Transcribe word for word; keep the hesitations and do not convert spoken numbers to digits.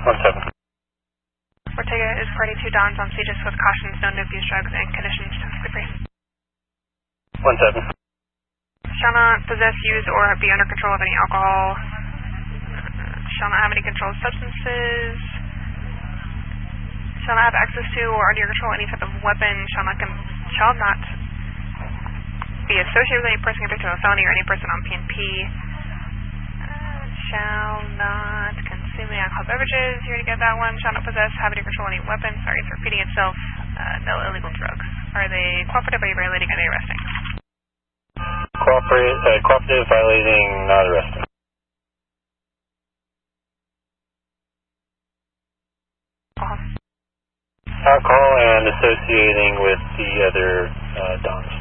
one seven. Ortega is party two Dons on Segis with cautions known to abuse drugs and conditions to free. one seven. Shall not possess, use, or be under control of any alcohol. Shall not have any controlled substances. Shall not have access to or under your control any type of weapon. Shall not com shall not be associated with any person convicted of a felony or any person on P N P. Uh, shall not consume any alcohol beverages. You already get that one. Shall not possess, have any control any weapon. Sorry, it's repeating itself. Uh, no illegal drugs. Are they cooperative? Are you violating? Are they arresting? Cooperate, uh, cooperative, violating, not arresting. Alcohol. Alcohol and associating with the other uh, Dons.